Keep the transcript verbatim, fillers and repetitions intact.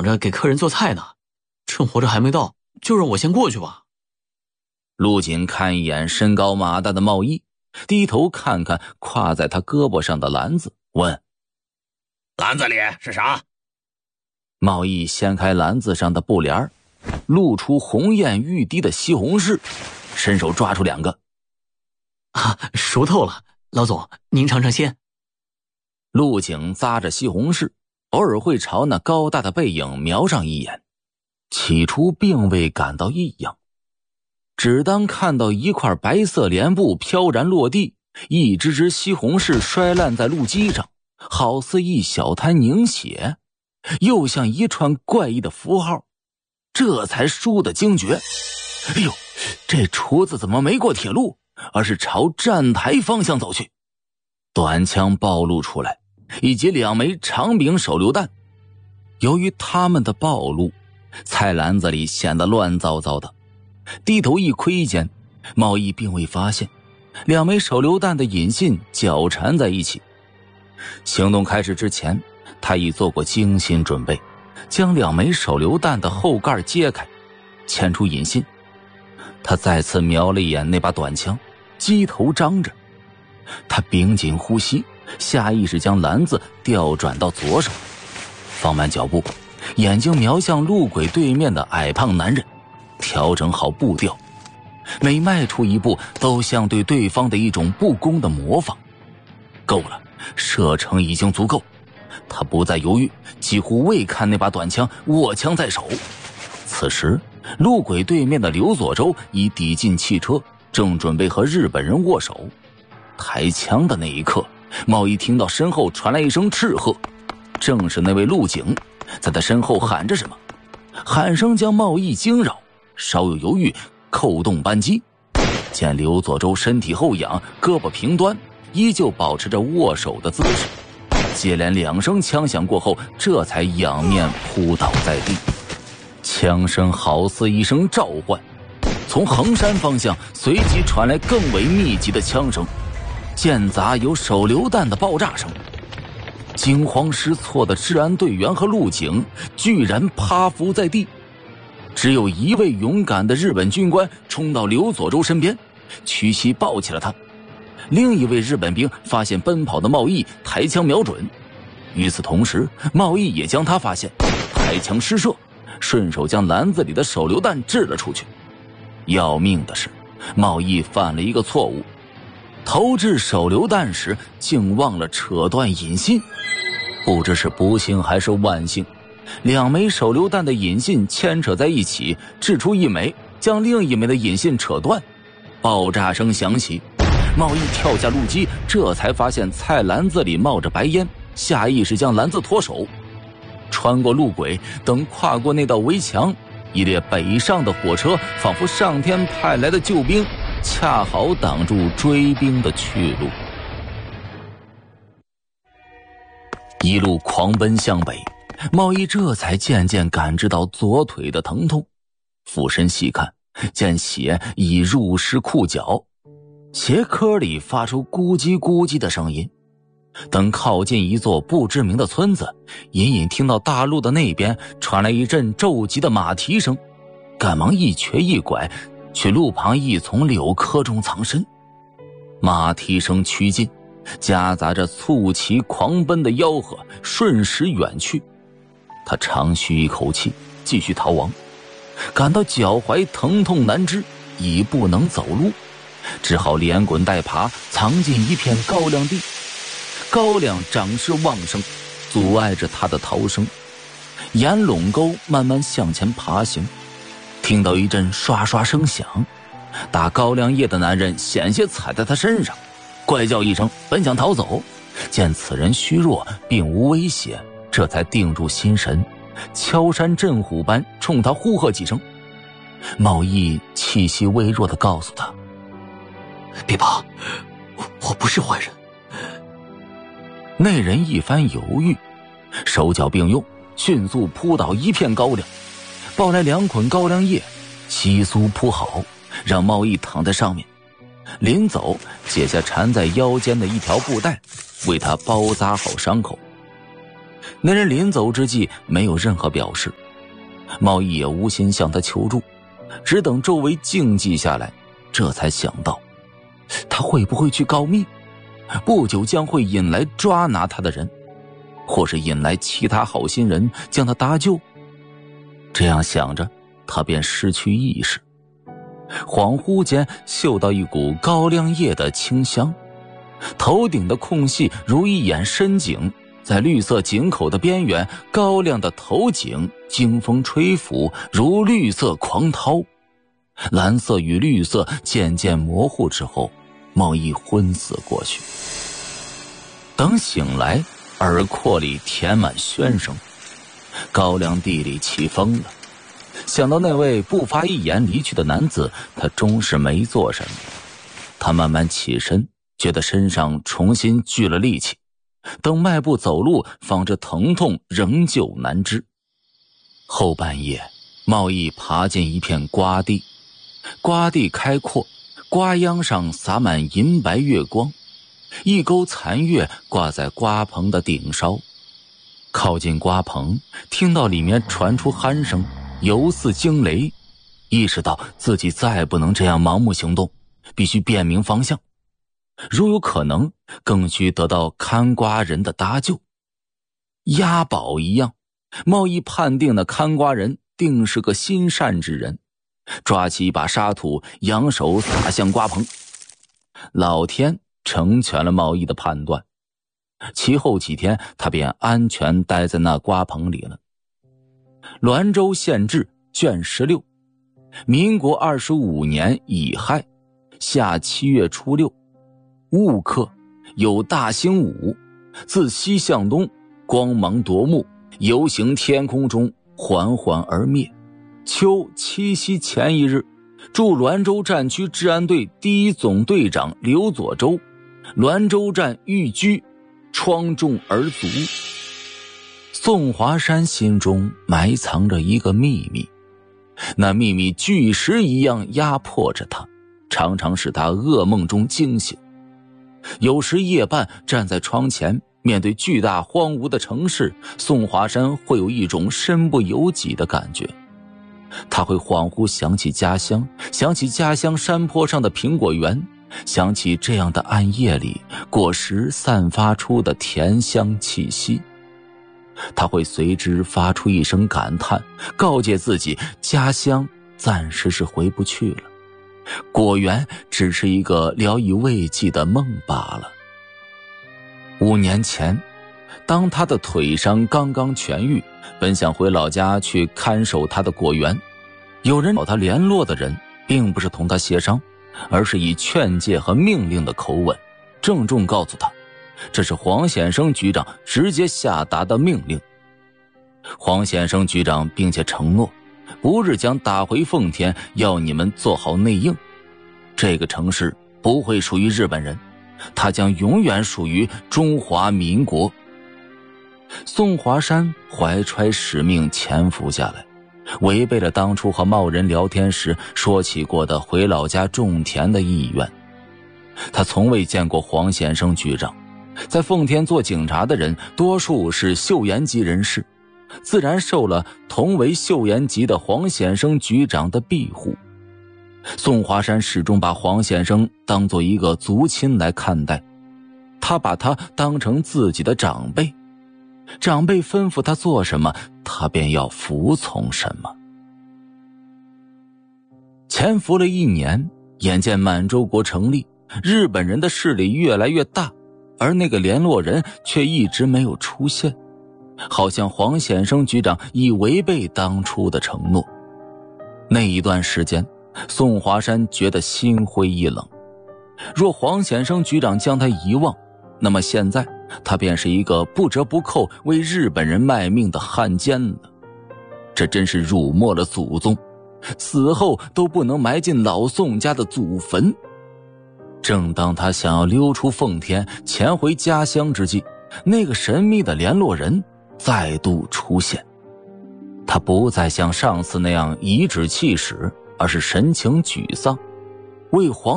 着给客人做菜呢，趁活着还没到，就让我先过去吧。 陆锦看一眼身高马大的茂义，低头看看挎在他胳膊上的篮子，问： 篮子里是啥？ 茂义掀开篮子上的布帘，露出红艳欲滴的西红柿，伸手抓出两个。 啊，熟透了，老总您尝尝鲜。 陆景咂着西红柿，偶尔会朝那高大的背影瞄上一眼，起初并未感到异样，只当看到一块白色帘布飘然落地，一只只西红柿摔烂在路基上，好似一小滩凝血，又像一串怪异的符号，这才倏地惊觉，哎呦，这厨子怎么没过铁路，而是朝站台方向走去。短枪暴露出来，以及两枚长柄手榴弹。由于他们的暴露，菜篮子里显得乱糟糟的。低头一窥间，茂义并未发现两枚手榴弹的引信绞缠在一起。行动开始之前，他已做过精心准备，将两枚手榴弹的后盖揭开，牵出引信。他再次瞄了一眼那把短枪，机头张着。他屏紧呼吸，下意识将篮子调转到左手，放慢脚步，眼睛瞄向路轨对面的矮胖男人，调整好步调，每迈出一步都像对对方的一种不公的模仿。够了，射程已经足够。他不再犹豫，几乎未看那把短枪，握枪在手。此时路轨对面的刘佐洲已抵近汽车，正准备和日本人握手。抬枪的那一刻，茂义听到身后传来一声斥喝，正是那位陆警在他身后喊着什么，喊声将茂义惊扰，稍有犹豫，扣动扳机。见刘佐洲身体后仰，胳膊平端，依旧保持着握手的姿势，接连两声枪响过后，这才仰面扑倒在地。枪声好似一声召唤，从衡山方向随即传来更为密集的枪声，间杂有手榴弹的爆炸声。惊慌失措的治安队员和陆警居然趴伏在地，只有一位勇敢的日本军官冲到刘佐洲身边，屈膝抱起了他。另一位日本兵发现奔跑的茂义，抬枪瞄准。与此同时，茂义也将他发现，抬枪施射，顺手将篮子里的手榴弹掷了出去。要命的是，茂义犯了一个错误，投掷手榴弹时竟忘了扯断引信。不知是不幸还是万幸，两枚手榴弹的引信牵扯在一起，掷出一枚，将另一枚的引信扯断。爆炸声响起，茂义跳下路基，这才发现菜篮子里冒着白烟，下意识将篮子脱手。穿过路轨，等跨过那道围墙，一列北上的火车仿佛上天派来的救兵，恰好挡住追兵的去路。一路狂奔向北，茂义这才渐渐感知到左腿的疼痛，俯身细看，见血已入湿裤脚，鞋壳里发出咕叽咕叽的声音。等靠近一座不知名的村子，隐隐听到大路的那边传来一阵骤急的马蹄声，赶忙一瘸一拐去路旁一丛柳棵中藏身。马蹄声趋近，夹杂着促骑狂奔的吆喝，瞬时远去。他长吁一口气，继续逃亡，感到脚踝疼痛难支，已不能走路，只好连滚带爬藏进一片高粱地。高粱长势旺盛，阻碍着他的逃生。沿垄沟慢慢向前爬行，听到一阵刷刷声响，打高粱叶的男人险些踩在他身上，怪叫一声，本想逃走，见此人虚弱，并无威胁，这才定住心神，敲山震虎般冲他呼喝几声。茂义气息微弱地告诉他： 别怕，我我不是坏人。 那人一番犹豫，手脚并用，迅速扑倒一片高粱，抱来两捆高粱叶，稀疏铺好，让茂义躺在上面。临走，解下缠在腰间的一条布带，为他包扎好伤口。 那人临走之际没有任何表示，贸易也无心向他求助，只等周围静寂下来，这才想到他会不会去告密，不久将会引来抓拿他的人，或是引来其他好心人将他搭救。这样想着，他便失去意识，恍惚间嗅到一股高粱叶的清香，头顶的空隙如一眼深井，在绿色井口的边缘，高粱的头颈经风吹拂，如绿色狂涛。蓝色与绿色渐渐模糊之后，贸易昏死过去。等醒来，耳廓里填满喧声，高粱地里起风了。想到那位不发一言离去的男子，他终是没做什么。他慢慢起身，觉得身上重新聚了力气，等迈步走路，仿着疼痛仍旧难支。后半夜，贸易爬进一片瓜地，瓜地开阔，瓜秧上洒满银白月光，一钩残月挂在瓜棚的顶梢。靠近瓜棚，听到里面传出鼾声，犹似惊雷，意识到自己再不能这样盲目行动，必须辨明方向。如有可能，更需得到看瓜人的搭救。押宝一样，贸易判定的看瓜人定是个心善之人，抓起一把沙土，扬手撒向瓜棚。老天成全了贸易的判断，其后几天他便安全待在那瓜棚里了。滦州县志卷十六，民国二十五年乙亥，夏七月初六，戊刻，有大星午，自西向东，光芒夺目，游行天空中，缓缓而灭。秋七夕前一日，驻滦州战区治安队第一总队长刘佐洲，滦州站寓居，疮重而卒。宋华山心中埋藏着一个秘密，那秘密巨石一样压迫着他，常常使他噩梦中惊醒。有时夜半站在窗前，面对巨大荒芜的城市，宋华山会有一种身不由己的感觉。他会恍惚想起家乡，想起家乡山坡上的苹果园，想起这样的暗夜里果实散发出的甜香气息。他会随之发出一声感叹，告诫自己家乡暂时是回不去了，果园只是一个聊以慰藉的梦罢了。五年前，当他的腿伤刚刚痊愈，本想回老家去看守他的果园，有人找他联络的人并不是同他协商，而是以劝诫和命令的口吻郑重告诉他，这是黄显生局长直接下达的命令。黄显生局长并且承诺，不日将打回奉天，要你们做好内应。这个城市不会属于日本人，它将永远属于中华民国。宋华山怀揣使命潜伏下来，违背了当初和茂人聊天时说起过的回老家种田的意愿。他从未见过黄显生局长，在奉天做警察的人多数是秀岩级人士，自然受了同为秀岩级的黄显生局长的庇护。宋华山始终把黄显生当作一个族亲来看待，他把他当成自己的长辈，长辈吩咐他做什么，他便要服从什么。潜伏了一年，眼见满洲国成立，日本人的势力越来越大，而那个联络人却一直没有出现，好像黄显生局长已违背当初的承诺。那一段时间，宋华山觉得心灰意冷。若黄显生局长将他遗忘，那么现在他便是一个不折不扣为日本人卖命的汉奸了。这真是辱没了祖宗，死后都不能埋进老宋家的祖坟。正当他想要溜出奉天潜回家乡之际，那个神秘的联络人再度出现。他不再像上次那样颐指气使，而是神情沮丧，为黄